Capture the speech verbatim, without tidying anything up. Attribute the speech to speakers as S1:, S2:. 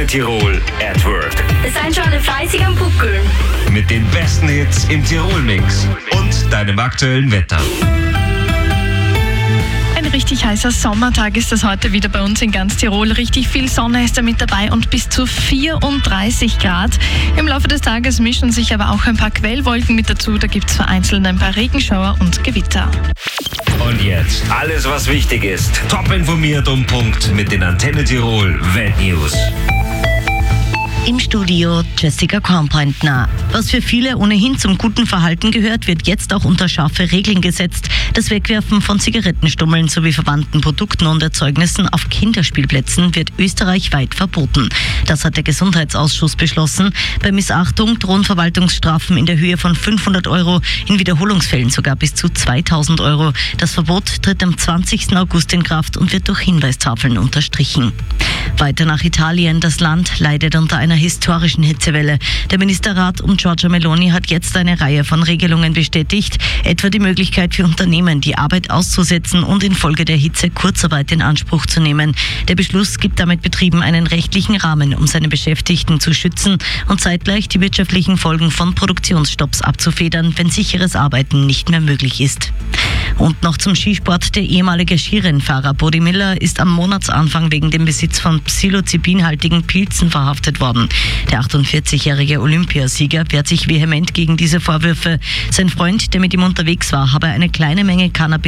S1: Tirol at Work.
S2: Seid schon alle fleißig am Buckeln.
S1: Mit den besten Hits im Tirol-Mix und deinem aktuellen Wetter.
S3: Ein richtig heißer Sommertag ist das heute wieder bei uns in ganz Tirol. Richtig viel Sonne ist da mit dabei und bis zu vierunddreißig Grad. Im Laufe des Tages mischen sich aber auch ein paar Quellwolken mit dazu. Da gibt es vereinzelt ein paar Regenschauer und Gewitter.
S1: Und jetzt alles, was wichtig ist. Top informiert um Punkt mit den Antenne Tirol Weltnews.
S4: Im Studio Jessica Kornpointner. Was für viele ohnehin zum guten Verhalten gehört, wird jetzt auch unter scharfe Regeln gesetzt. Das Wegwerfen von Zigarettenstummeln sowie verwandten Produkten und Erzeugnissen auf Kinderspielplätzen wird österreichweit verboten. Das hat der Gesundheitsausschuss beschlossen. Bei Missachtung drohen Verwaltungsstrafen in der Höhe von fünfhundert Euro, in Wiederholungsfällen sogar bis zu zweitausend Euro. Das Verbot tritt am zwanzigsten August in Kraft und wird durch Hinweistafeln unterstrichen. Weiter nach Italien. Das Land leidet unter einer historischen Hitzewelle. Der Ministerrat um Giorgia Meloni hat jetzt eine Reihe von Regelungen bestätigt, etwa die Möglichkeit für Unternehmen, die Arbeit auszusetzen und infolge der Hitze Kurzarbeit in Anspruch zu nehmen. Der Beschluss gibt damit Betrieben einen rechtlichen Rahmen, um seine Beschäftigten zu schützen und zeitgleich die wirtschaftlichen Folgen von Produktionsstopps abzufedern, wenn sicheres Arbeiten nicht mehr möglich ist. Und noch zum Skisport. Der ehemalige Skirennfahrer Bodi Miller ist am Monatsanfang wegen dem Besitz von psilocybinhaltigen Pilzen verhaftet worden. Der achtundvierzigjährige Olympiasieger wehrt sich vehement gegen diese Vorwürfe. Sein Freund, der mit ihm unterwegs war, habe eine kleine Menge Cannabis